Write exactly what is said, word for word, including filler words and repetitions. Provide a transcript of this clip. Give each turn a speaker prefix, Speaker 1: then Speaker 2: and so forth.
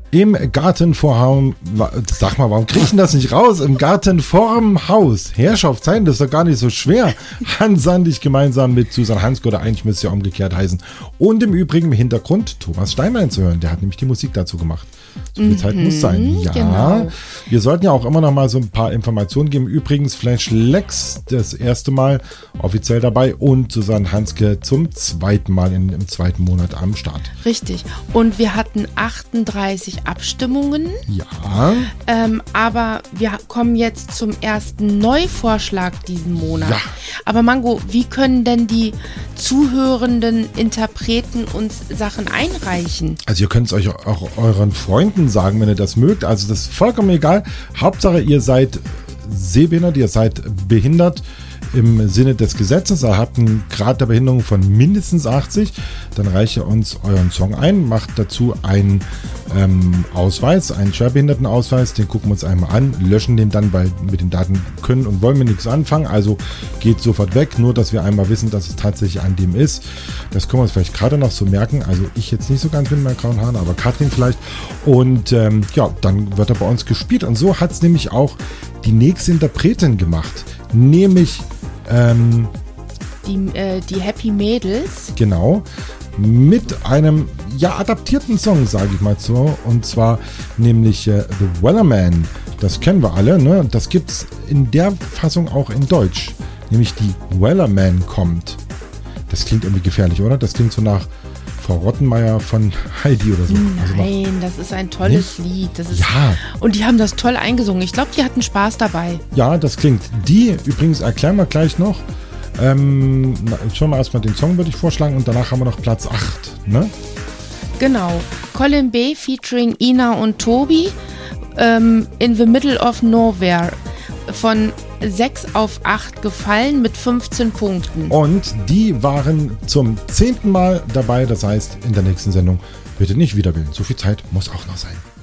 Speaker 1: Im Garten vorm, sag mal, warum krieg ich denn das nicht raus? Im Garten vorm Haus. Herrschaftszeiten, das ist doch gar nicht so schwer. Hans Sandig gemeinsam mit Susan Hanske, oder eigentlich müsste ja umgekehrt heißen. Und im Übrigen im Hintergrund Thomas Steinlein zu hören. Der hat nämlich die Musik dazu gemacht. So viel Zeit mhm, muss sein. Ja, genau. Wir sollten ja auch immer noch mal so ein paar Informationen geben. Übrigens Flash Lex das erste Mal offiziell dabei und Susanne Hanske zum zweiten Mal in, im zweiten Monat am Start.
Speaker 2: Richtig. Und wir hatten achtunddreißig Abstimmungen.
Speaker 1: Ja.
Speaker 2: Ähm, aber wir kommen jetzt zum ersten Neuvorschlag diesen Monat.
Speaker 1: Ja.
Speaker 2: Aber Mango, wie können denn die zuhörenden Interpreten uns Sachen einreichen?
Speaker 1: Also ihr könnt es euch auch euren Freunden sagen, wenn ihr das mögt. Also das ist vollkommen egal. Hauptsache ihr seid sehbehindert, ihr seid behindert im Sinne des Gesetzes. Ihr habt einen Grad der Behinderung von mindestens achtzig. Dann reicht ihr uns euren Song ein, macht dazu einen ähm, Ausweis, einen Schwerbehindertenausweis. Den gucken wir uns einmal an, löschen den dann, weil mit den Daten können und wollen wir nichts anfangen. Also geht sofort weg, nur dass wir einmal wissen, dass es tatsächlich an dem ist. Das können wir uns vielleicht gerade noch so merken. Also ich jetzt nicht so ganz mit meinen grauen Haaren, aber Katrin vielleicht. Und ähm, ja, dann wird er bei uns gespielt. Und so hat es nämlich auch die nächste Interpretin gemacht. Nämlich ähm,
Speaker 2: die, äh, die Happy Mädels.
Speaker 1: Genau. Mit einem ja adaptierten Song, sage ich mal so. Und zwar nämlich äh, The Wellerman. Das kennen wir alle, ne? Das gibt's in der Fassung auch in Deutsch. Nämlich die Wellerman kommt. Das klingt irgendwie gefährlich, oder? Das klingt so nach Frau Rottenmeier von Heidi oder so.
Speaker 2: Nein, also das ist ein tolles nicht? Lied. Das ist,
Speaker 1: ja.
Speaker 2: Und die haben das toll eingesungen. Ich glaube, die hatten Spaß dabei.
Speaker 1: Ja, das klingt. Die, übrigens, erklären wir gleich noch. Ähm, schauen wir erstmal den Song, würde ich vorschlagen. Und danach haben wir noch Platz acht. Ne?
Speaker 2: Genau. Colin B. featuring Ina und Tobi. Ähm, in the Middle of Nowhere. Von sechs auf acht gefallen mit fünfzehn Punkten.
Speaker 1: Und die waren zum zehnten Mal dabei. Das heißt, in der nächsten Sendung bitte nicht wieder wählen. So viel Zeit muss auch noch sein.